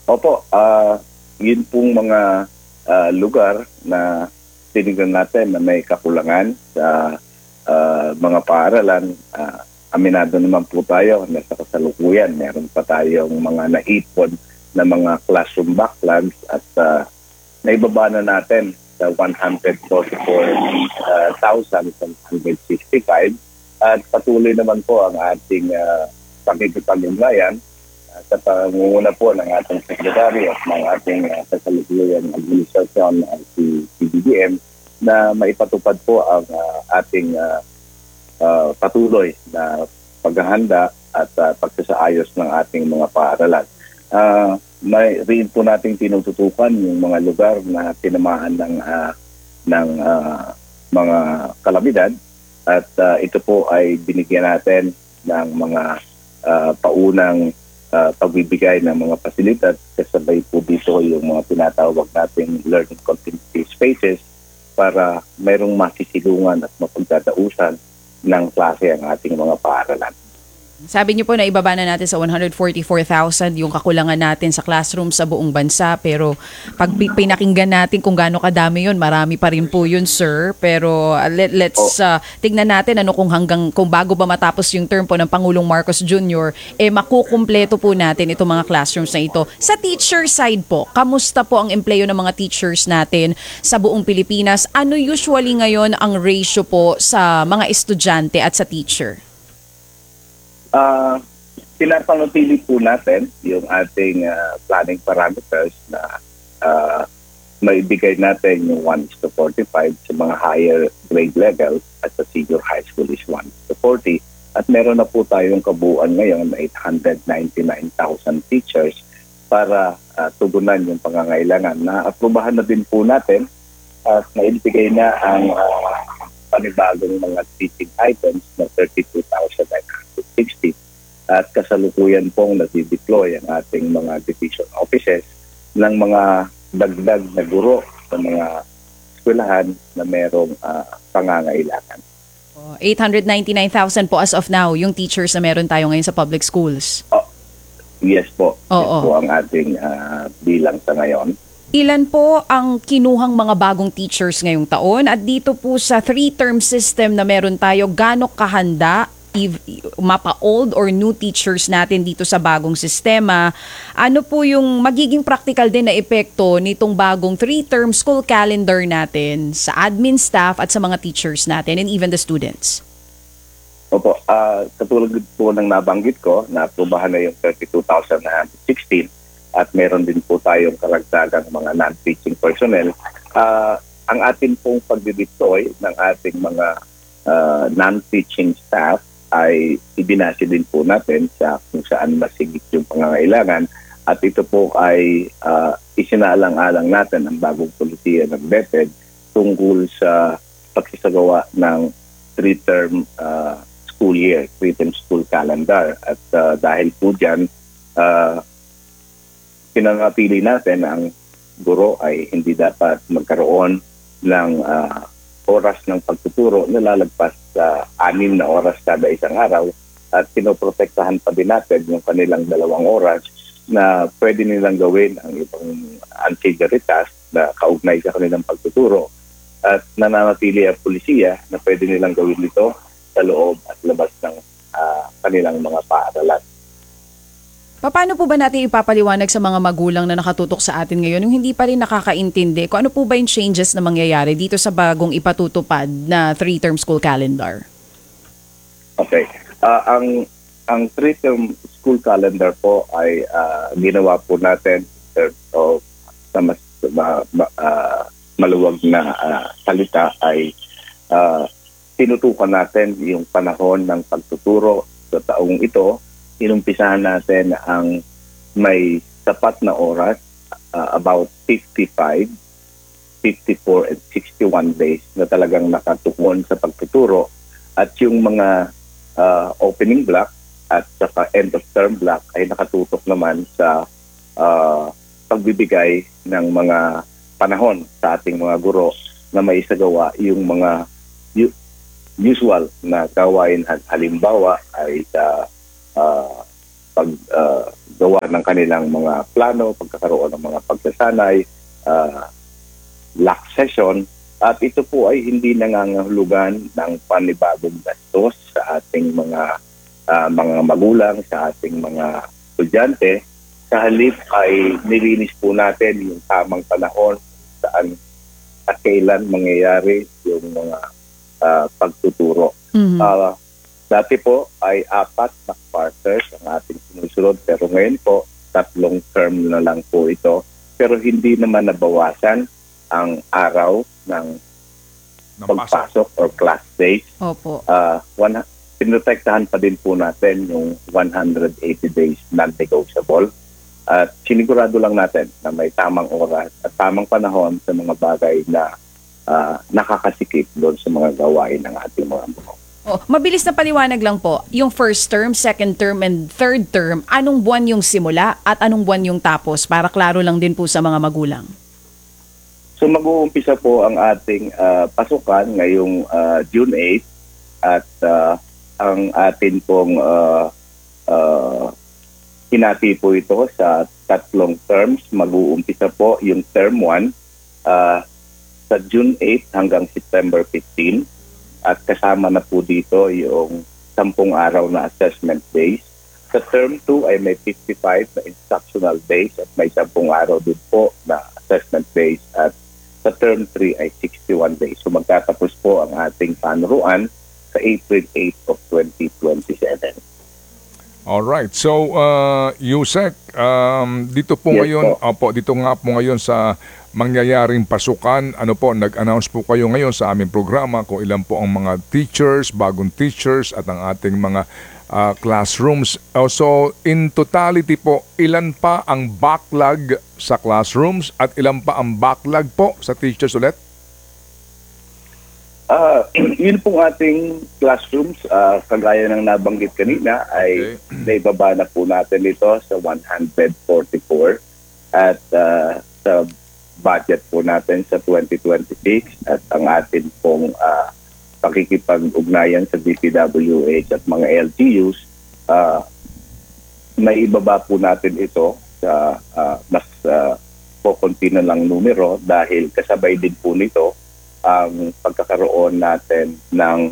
Opo, yun pong mga lugar na tinignan natin na may kakulangan sa mga paaralan. Aminado naman po tayo na sa kasalukuyan, meron pa tayong mga naipon na mga classroom backlogs at naibaba na natin sa 144,765 at patuloy naman po ang ating pakikipag-ugnayan sa pangunguna po ng ating sekretary at ng ating kasalukuyang administrasyon si PBBM na maipatupad po ang ating patuloy na paghahanda at pagsasaayos ng ating mga paaralan. May rin po nating tinututukan yung mga lugar na tinamaan ng mga kalamidad at ito po ay binigyan natin ng mga paunang pagbibigay ng mga pasilidad kasabay po dito yung mga tinatawag nating learning continuity spaces para mayroong masisilungan at mapagdadausan ng klase ang ating mga paaralan. Sabi niyo po na ibaba na natin sa 144,000 yung kakulangan natin sa classroom sa buong bansa. Pero pag pinakinggan natin kung gaano kadami yun, marami pa rin po yun, sir. Pero let's tignan natin kung bago ba matapos yung term po ng Pangulong Marcos Jr., makukumpleto po natin itong mga classrooms na ito. Sa teacher side po, kamusta po ang empleyo ng mga teachers natin sa buong Pilipinas? Ano usually ngayon ang ratio po sa mga estudyante at sa teacher? Pinapanatili po natin yung ating planning parameters na maibigay natin yung 1:45 sa mga higher grade levels at sa senior high school is 1:40. At meron na po tayong kabuuan ngayon na 899,000 teachers para tugunan yung pangangailangan. Na-aprobahan na din po natin at naibigay na ang panibagong mga teaching items na 32,960 at kasalukuyan pong nasi-deploy ang ating mga division offices ng mga dagdag na guro sa mga eskwelahan na merong pangangailangan. 899,000 po as of now yung teachers na meron tayo ngayon sa public schools. Yes po. Yes po ang ating bilang sa ngayon. Ilan po ang kinuhang mga bagong teachers ngayong taon? At dito po sa 3-term system na meron tayo, gaano kahanda mapa-old or new teachers natin dito sa bagong sistema? Ano po yung magiging practical din na epekto nitong bagong 3-term school calendar natin sa admin staff at sa mga teachers natin and even the students? Opo, katulad po ng nabanggit ko, na-aprobahan na yung 32,916 at meron din po tayong karagdagang mga non-teaching personnel. Ang atin pong pag-deploy ng ating mga non-teaching staff ay ibinase din po natin sa kung saan masigit yung pangangailangan at ito po ay isinaalang-alang natin ang bagong polisiya ng DepEd tungkol sa pagsasagawa ng 3-term school year, 3-term school calendar. At dahil po dyan, pinangatili natin ang guro ay hindi dapat magkaroon ng oras ng pagtuturo na lalagpas sa 6 na oras kada isang araw at pinoprotektahan pa din natin yung kanilang 2 oras na pwede nilang gawin ang ibang ancillary task na kaugnay sa kanilang pagtuturo at nananatili ang pulisiya na pwede nilang gawin ito sa loob at labas ng kanilang mga paaralan. Paano po ba natin ipapaliwanag sa mga magulang na nakatutok sa atin ngayon yung hindi pa rin nakakaintindi kung ano po ba yung changes na mangyayari dito sa bagong ipatutupad na 3-term school calendar? Okay. Ang 3-term school calendar po ay ginawa po natin in terms of sa mas maluwag na salita ay tinutukan natin yung panahon ng pagtuturo sa taong ito. Inumpisahan natin ang may sapat na oras, about 55, 54, and 61 days na talagang nakatukon sa pagtuturo. At yung mga opening block at saka end of term block ay nakatutok naman sa pagbibigay ng mga panahon sa ating mga guro na maisagawa yung mga usual na gawain. Halimbawa ay sa paggawa ng kanilang mga plano, pagkakaroon ng mga pagsasanay, lock session. At ito po ay hindi nangangahulugan ng panibagong gastos sa ating mga magulang, sa ating mga estudyante. Sa halip ay nilinis po natin yung tamang panahon saan at kailan mangyayari yung mga pagtuturo. Dati po ay 4 na quarters ang ating sinusunod, pero ngayon po 3 term na lang po ito. Pero hindi naman nabawasan ang araw ng pagpasok or class days. Opo. Pinotektahan pa din po natin yung 180 days non-negotiable. At sinigurado lang natin na may tamang oras at tamang panahon sa mga bagay na nakakasikip doon sa mga gawain ng ating mga buko. Mabilis na paliwanag lang po, yung first term, second term, and third term, anong buwan yung simula at anong buwan yung tapos? Para klaro lang din po sa mga magulang. So mag-uumpisa po ang ating pasukan ngayong June 8 at ang atin pong hinati po ito sa 3 terms. Mag-uumpisa po yung term 1 sa June 8 hanggang September 15 at kasama na po dito yung 10 araw na assessment days. Sa term 2 ay may 55 na instructional days at may 10 araw din po na assessment days at sa term 3 ay 61 days. So magtatapos po ang ating panuruan sa April 8 of 2027. Alright. So, Yusek, dito po Yes, ngayon, po. dito nga po ngayon sa mangyayaring pasukan, nag-announce po kayo ngayon sa aming programa kung ilan po ang mga teachers, bagong teachers at ang ating mga classrooms. So, in totality po, ilan pa ang backlog sa classrooms at ilan pa ang backlog po sa teachers ulit? Yun pong ating classrooms, kagaya ng nabanggit kanina, ay naibaba na po natin ito sa 144 at sa budget po natin sa 2026 at ang atin pong pakikipag-ugnayan sa DPWH at mga LGUs, may ibaba po natin ito sa mas kukunti na lang numero dahil kasabay din po nito ang pagkakaroon natin ng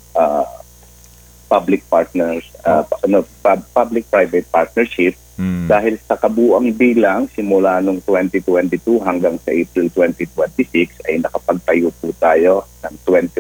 public partners, public-private partnership dahil sa kabuang bilang simula noong 2022 hanggang sa April 2026 ay nakapagtayo po tayo ng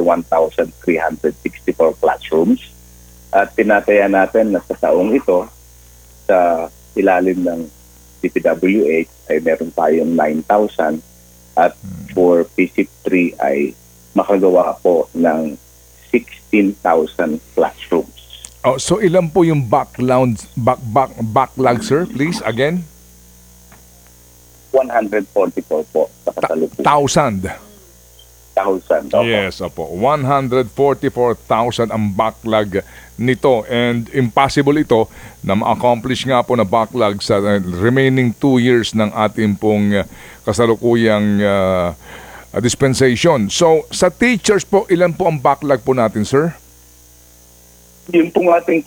21,364 classrooms at tinataya natin na sa taong ito sa ilalim ng DPWH ay meron tayong 9,000 at for PSIP 3 ay makagawa po ng 16,000 classrooms. So ilan po yung backlog, sir, please, again? 144 po sa kasalukuyan. 1,000. 1,000. Opo. Yes, opo. 144,000 ang backlog nito and impossible ito na ma-accomplish nga po na backlog sa remaining 2 years ng ating pong kasalukuyang dispensation. So, sa teachers po, ilan po ang backlog po natin, sir? Yung pong ating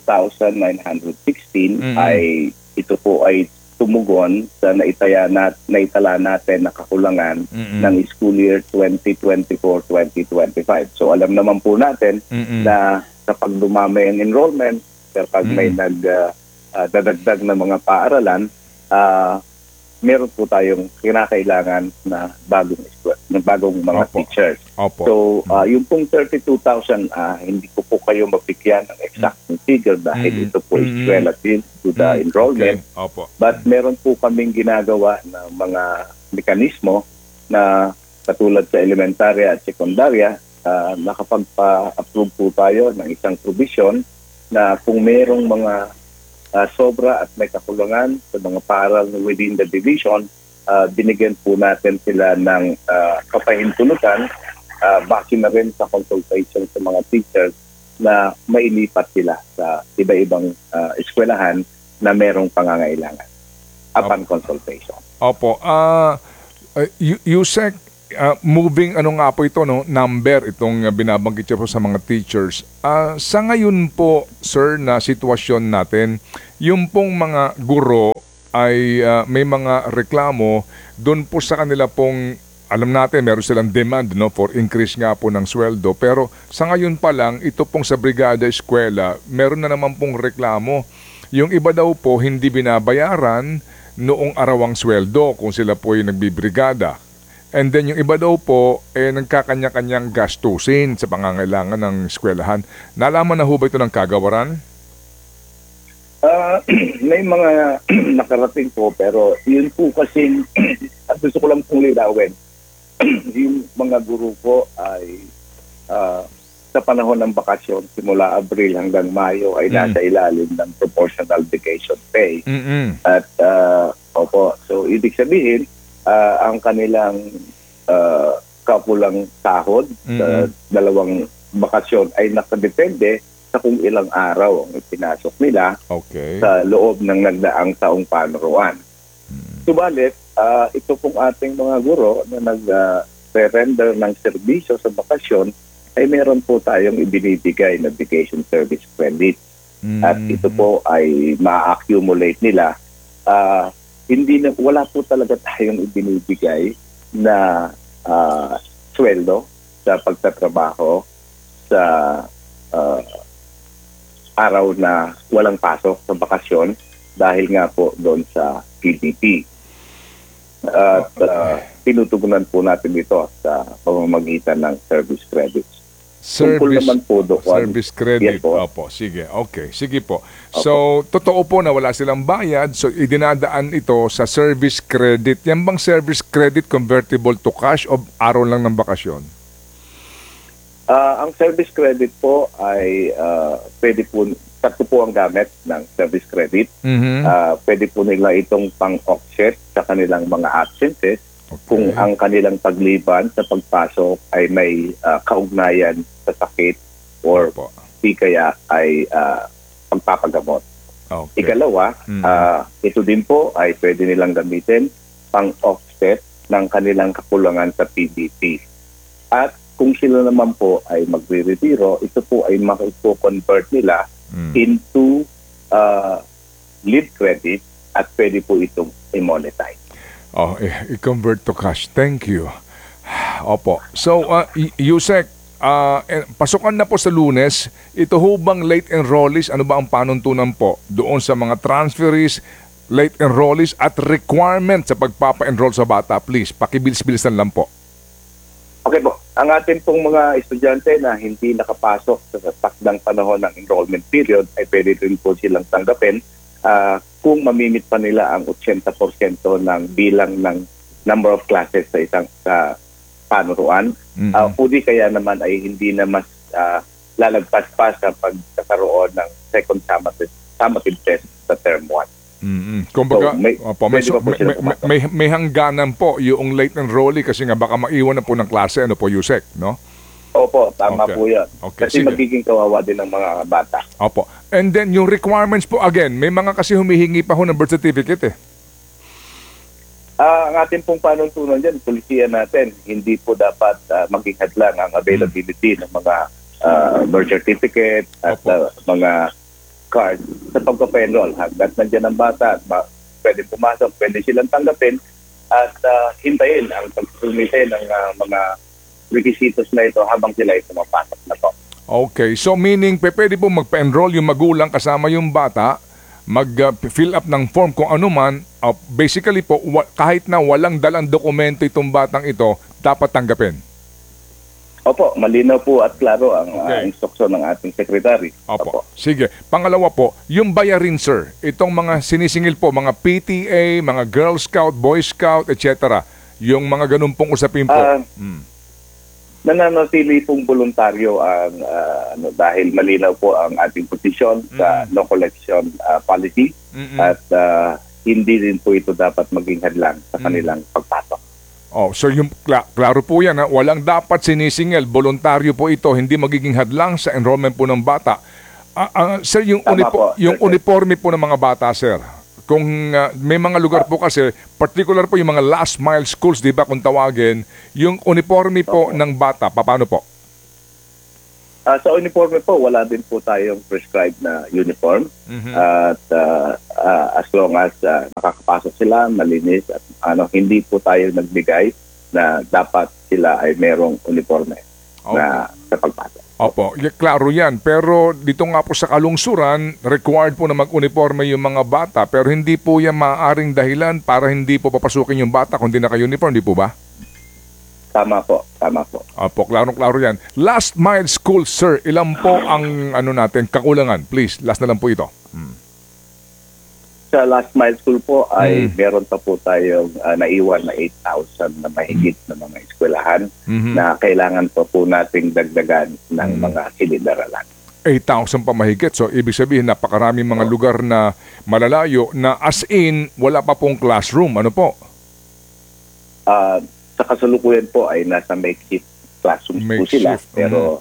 32,916 ay ito po ay tumugon sa naitala natin na kakulangan ng school year 2024-2025. So alam naman po natin na kapag dumami ang enrollment, kapag may dadagdag na mga paaralan, meron po tayong kinakailangan na bagong mga teachers. Opo. So, yung pong 32,000, hindi ko po kayo mapikyan ng exact figure dahil ito po is relative to the enrollment. Okay. Opo. But meron po kaming ginagawa na mga mekanismo na katulad sa elementarya at sekundarya, nakapagpa-approve po tayo ng isang provision na kung merong mga sobra at may kakulangan sa mga paaral within the division, binigyan po natin sila ng kapahintulutan base na rin sa consultation sa mga teachers na mailipat sila sa iba-ibang eskwelahan na merong pangangailangan upon consultation. Opo. Yusek, moving ano nga po ito, no, number itong binabanggit niyo po sa mga teachers. Sa ngayon po, sir, na sitwasyon natin, yung pong mga guro ay may mga reklamo doon po sa kanila pong, alam natin meron silang demand, no, for increase nga po ng sweldo, pero sa ngayon pa lang ito pong sa Brigada Eskwela meron na naman pong reklamo. Yung iba daw po hindi binabayaran noong arawang sweldo kung sila po yung nagbibrigada. And then yung iba daw po, nagkakanya-kanyang gastusin sa pangangailangan ng eskwelahan. Nalaman na ho ba ito ng kagawaran? May mga nakarating po, pero yun po kasi, at gusto ko lang pong linawin, yung mga guro po ay sa panahon ng bakasyon, simula Abril hanggang Mayo, ay nasa ilalim ng proportional vacation pay. At, opo, so ibig sabihin, ang kanilang kapulang sahod sa dalawang bakasyon ay nakadepende sa kung ilang araw ang ipinasok nila sa loob ng nagdaang taong panuruan. Subalit, ito pong ating mga guro na nag-render ng serbisyo sa bakasyon ay meron po tayong ibinibigay na vacation service credit. At ito po ay ma-accumulate nila. Wala po talaga tayong ibinibigay na sweldo sa pagtatrabaho sa araw na walang pasok sa bakasyon dahil nga po doon sa PDP. At tinutugunan po natin ito sa pamamagitan ng service credits. Service credit. Yes, po. Opo, sige. Okay, sige po. So, totoo po na wala silang bayad. So, idinadaan ito sa service credit. Yan bang service credit convertible to cash o araw lang ng bakasyon? Ang service credit po ay pwede po, tatlo po ang gamit ng service credit. Pwede po nila itong pang-offset sa kanilang mga absences. Kung ang kanilang pagliban sa pagpasok ay may kaugnayan sa sakit or di kaya ay pagpapagamot. Ikalawa, ito din po ay pwede nilang gamitin pang-offset ng kanilang kakulangan sa PDP. At kung sila naman po ay magre-retiro, ito po ay mako-convert nila into leave credit at pwede po itong i-monetize. I-convert to cash. Thank you. Opo. So, Yusek, pasukan na po sa Lunes. Ito ho bang late enrollees? Ano ba ang panuntunan po doon sa mga transferees, late enrollees at requirement sa pagpapa-enroll sa bata? Please, pakibilis-bilisan lang po. Okay po. Ang ating pong mga estudyante na hindi nakapasok sa takdang panahon ng enrollment period ay pwede rin po silang tanggapin kung mamimit pa nila ang 80% ng bilang ng number of classes sa isang panuruan. O di kaya naman ay hindi na mas lalagpas pa sa pagkakaroon ng second summative test sa term 1. Kumbaga, may hangganan po yung late enrollee kasi nga baka maiwan na po ng klase, ano po, Yusek, no? Opo, tama po yan. Kasi sige. magiging kawawa din ng mga bata. Opo. And then yung requirements po, again, may mga kasi humihingi pa ho ng birth certificate eh. Ang ating pong panuntunan dyan, polisiya natin, hindi po dapat maging hadlang ang availability ng mga birth certificate at mga card sa pagpapa-enroll. Hanggat nandiyan ang bata, pwede pumasok, pwede silang tanggapin at hintayin ang pag-sumite ng mga requisitos na ito habang sila ay pumapasok na po. Okay, so meaning pwede po magpa-enroll yung magulang kasama yung bata, mag-fill up ng form kung ano man, basically po, kahit na walang dalang dokumento itong batang ito, dapat tanggapin. Opo, malinaw po at klaro ang instruksyon ng ating sekretary. Opo. Sige. Pangalawa po, yung bayarin, sir. Itong mga sinisingil po, mga PTA, mga Girl Scout, Boy Scout, etc. Yung mga ganun pong usapin po. Nananatili pong voluntaryo ang dahil malinaw po ang ating posisyon sa no collection policy at hindi din po ito dapat maging hadlang sa kanilang pagpasok. So yung klaro po yan, walang dapat sinisingil, voluntaryo po ito, hindi magiging hadlang sa enrollment po ng bata. Sir, yung uniforme po ng mga bata, sir, Kung may mga lugar po kasi, particular po yung mga last mile schools, di ba kung tawagin, yung uniforme po ng bata, paano po? Sa uniforme po, wala din po tayong prescribed na uniform. At as long as nakakapasok sila, malinis, at hindi po tayo nagbigay na dapat sila ay merong uniforme na sa pagpasok. Opo, klaro yan. Pero dito nga po sa kalungsuran, required po na mag-uniforme yung mga bata, pero hindi po yan maaaring dahilan para hindi po papasukin yung bata kung di naka-uniform, di po ba? Tama po, tama po. Opo, klaro yan. Last mile school, sir, ilan po ang natin kakulangan? Please, last na lang po ito. Sa last mile school po ay meron pa po tayong naiwan na 8,000 na mahigit na mga eskwelahan na kailangan pa po nating dagdagan ng mga silid-aralan. 8,000 pa mahigit. So, ibig sabihin, napakaraming mga lugar na malalayo na as in, wala pa pong classroom. Ano po? Sa kasalukuyan po ay nasa makeshift classrooms po sila. Pero,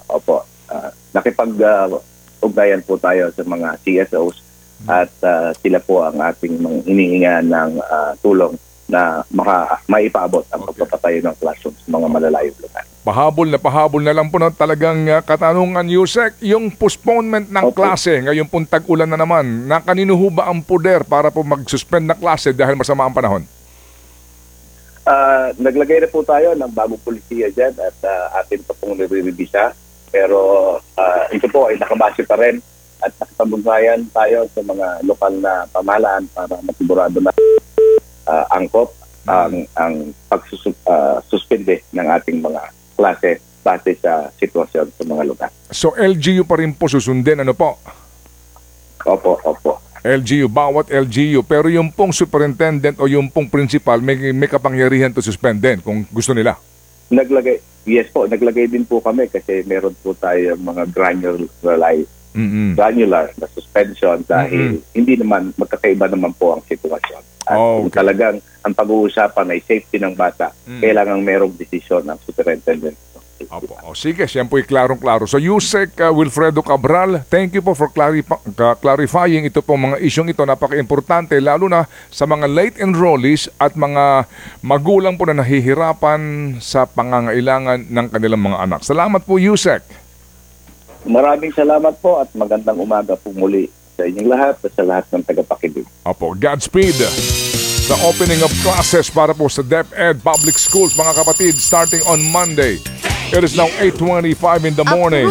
nakipag-ugnayan po tayo sa mga CSOs at sila po ang ating hinihinga ng tulong na maipaabot ang pagpapatayo ng classrooms sa mga malalayong lugar. Pahabol na lang po na talagang katanungan, Yusek, yung postponement ng klase, ngayon pong tag-ulan na naman, na kanino ho ba ang poder para po mag-suspend na klase dahil masama ang panahon? Naglagay na po tayo ng bagong polisiya dyan at atin pa pong nire-revisa. Pero ito po ay nakabase pa rin at nakipag-ugnayan tayo sa mga lokal na pamahalaan para masigurado na angkop ang pagsuspende ng ating mga klase base sa sitwasyon sa mga lugar. So LGU pa rin po susundin, ano po? Opo. LGU, bawat LGU. Pero yung pong superintendent o yung pong principal may kapangyarihan to suspend din kung gusto nila. Naglagay din po kami kasi meron po tayong mga granular na suspension dahil hindi naman magkakaiba naman po ang sitwasyon. At kung talagang ang pag-uusapan ay safety ng bata, kailangan merong desisyon ng superintendent. Opo. Sige, siya po'y klarong-klaro. So, Yusek Wilfredo Cabral, thank you po for clarifying ito po mga isyong ito. Napaka-importante, lalo na sa mga late enrollees at mga magulang po na nahihirapan sa pangangailangan ng kanilang mga anak. Salamat po, Yusek. Maraming salamat po at magandang umaga po muli sa inyong lahat at sa lahat ng tagapakinig. Opo, Godspeed sa opening of classes para po sa DepEd Public Schools, mga kapatid, starting on Monday. It is now 8:25 in the morning.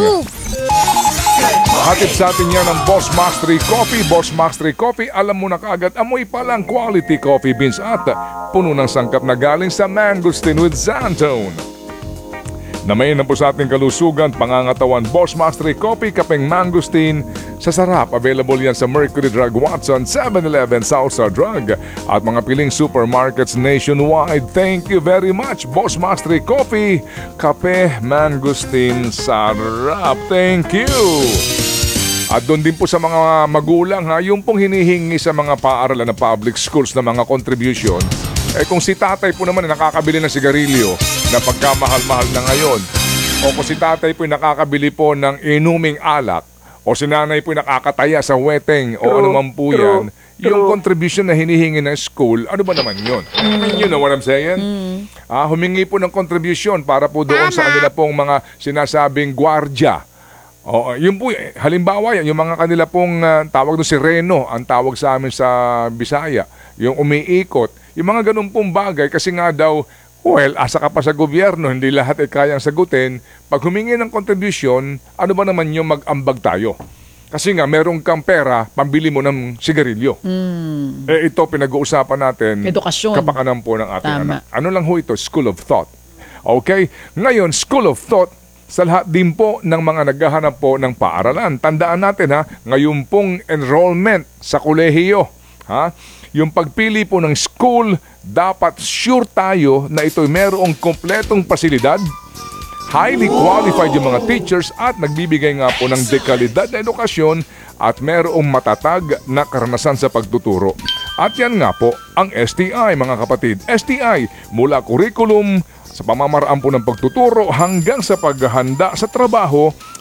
Hatid sa atin yan ng Boss Mastery Coffee. Boss Mastery Coffee, alam mo na kaagad, amoy palang quality coffee beans at puno ng sangkap na galing sa Mangosteen with Xantone. Namayin na po sa ating kalusugan, pangangatawan, Boss Mastery Coffee, kapeng Mangosteen. Sa sarap, available yan sa Mercury Drug, Watson, 7-Eleven, Salsa Drug at mga piling supermarkets nationwide. Thank you very much, Boss Mastery Coffee, kape Mangosteen, sarap. Thank you. At doon din po sa mga magulang, yung pong hinihingi sa mga paaralan ng public schools na mga contribution. Kung si tatay po naman nakakabili ng sigarilyo na pagkamahal-mahal na ngayon, o kung si tatay po nakakabili po ng inuming alak, o si nanay po nakakataya sa weteng o ano man po yan, yung contribution na hinihingi ng school, ano ba naman yun? You know what I'm saying? Humingi po ng contribution para po doon sa kanila pong mga sinasabing gwardya. Yun po, halimbawa yan, yung mga kanila pong tawag doon si Reno, ang tawag sa amin sa Bisaya, yung umiikot, yung mga ganun pong bagay kasi nga daw, asa ka pa sa gobyerno, hindi lahat ay kayang sagutin. Pag humingi ng contribution, ano ba naman yung mag-ambag tayo? Kasi nga, meron kang pera, pambili mo ng sigarilyo. Ito, pinag-uusapan natin, edukasyon, kapakanan po ng ating anak. Ano lang ho ito? School of Thought. Okay? Ngayon, School of Thought, sa lahat din po ng mga naghahanap po ng paaralan. Tandaan natin ngayon pong enrollment sa kolehiyo. Yung pagpili po ng school, dapat sure tayo na ito'y merong kompletong pasilidad, highly qualified yung mga teachers at nagbibigay nga po ng dekalidad na edukasyon at merong matatag na karanasan sa pagtuturo. At yan nga po ang STI, mga kapatid. STI, mula curriculum, sa pamamaraan po ng pagtuturo hanggang sa paghahanda sa trabaho,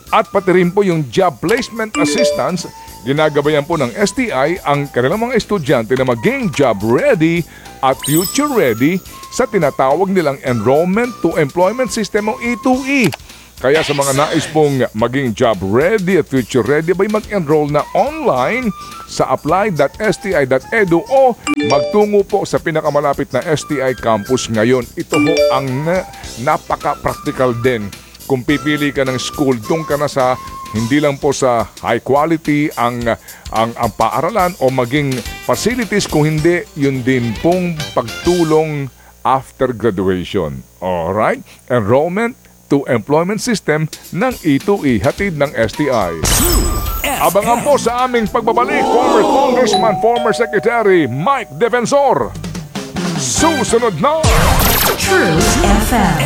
at pati rin po yung job placement assistance. Ginagabayan po ng STI ang kanilang mga estudyante na maging job ready at future ready sa tinatawag nilang Enrollment to Employment System o E2E. Kaya sa mga nais pong maging job ready at future ready, bay mag-enroll na online sa apply.sti.edu o magtungo po sa pinakamalapit na STI campus ngayon. Ito ho ang napaka-practical din. Kung pipili ka ng school, doon ka na sa hindi lang po sa high quality ang paaralan o maging facilities, kung hindi, yun din pong pagtulong after graduation. Alright? Enrollment to Employment System ng E2E, hatid ng STI. Abangan po sa aming pagbabalik, former Congressman, former Secretary Mike Defensor. Susunod na! Cruise FM.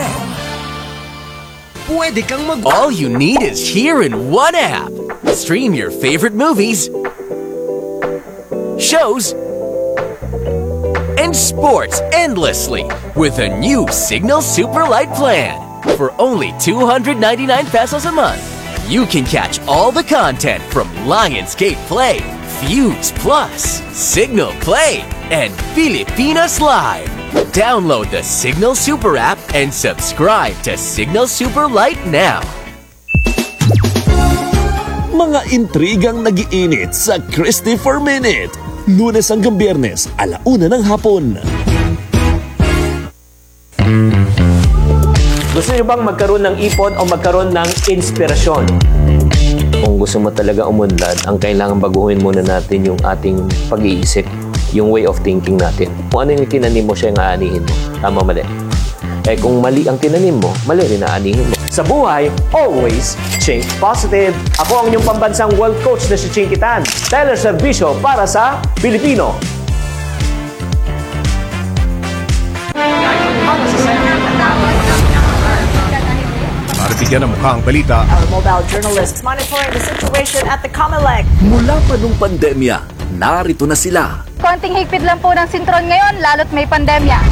Pwede kang All you need is here in one app. Stream your favorite movies, shows, and sports endlessly with a new Signal Super Light plan. For only 299 pesos a month, you can catch all the content from Lionsgate Play, Fuse Plus, Signal Play, and Pilipinas Live. Download the Signal Super app and subscribe to Signal Super Light now. Mga intrigang nag-iinit sa Christy for Minute. Lunes hanggang Biyernes, 1:00 ng hapon. Gusto niyo bang magkaroon ng ipon o magkaroon ng inspirasyon? Kung gusto mo talaga umunlad, ang kailangan baguhin muna natin yung ating pag-iisip, yung way of thinking natin. Kung ano yung tinanim mo, siya yung aanihin mo. Tama, mali. Kung mali ang tinanim mo, mali rin aanihin mo. Sa buhay, always think positive. Ako ang inyong pambansang world coach na si Chinky Tan. Teleservisyo para sa Pilipino. Para bigyan ng mukhang balita, Our mobile journalists monitoring the situation at the Comelec. Mula pa nung pandemya, narito na sila. Konting higpit lang po ng sintron ngayon, lalo't may pandemya.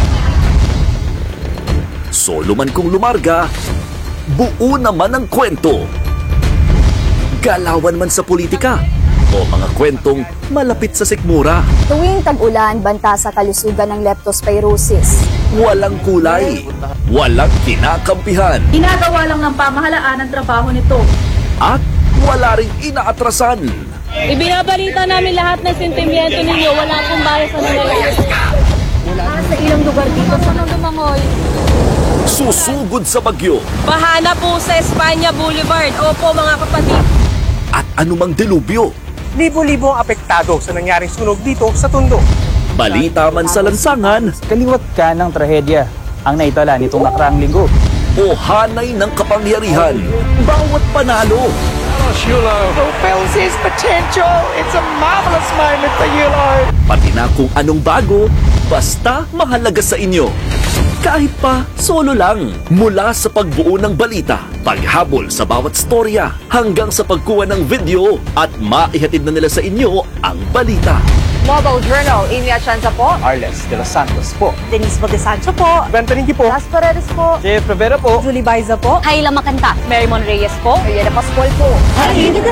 Solo man kung lumarga, buo naman ang kwento. Galawan man sa politika, o mga kwentong malapit sa sikmura. Tuwing tag-ulan, banta sa kalusugan ng leptospirosis. Walang kulay, walang kinakampihan, Ginagawa lang ng pamahalaan ang trabaho nito. at wala ring inaatrasan. Ibinabalita namin lahat ng sentimiento ninyo, wala akong bias sa nangyayari. Sa ilang lugar dito sa Lumangoy. Susugod sa bagyo, Bahana po sa Espanya Boulevard. Opo mga kapatid. at anumang delubyo. libo-libo ang apektado sa nangyaring sunog dito sa Tondo. Balita man sa lansangan, Kaliwat ka ng trahedya ang naitala nitong nakaraang linggo. o hanay ng kapangyarihan. Bawat panalo, Fulfills his potential. It's a marvelous moment for you, Lord. pati na kung anong bago, basta mahalaga sa inyo. Kahit pa solo lang. Mula sa pagbuo ng balita, paghabol sa bawat storya, hanggang sa pagkuha ng video at maihatid na nila sa inyo ang balita. Mobile Journal, Amy Atienza po. Arles de los Santos po. Denise Bodesancho po. Bentaningki po. Las Paredes po. Jeff Rivera po. Julie Baiza po. Hayla Makanta. Mary Mon Reyes po. Mariela Pascual po.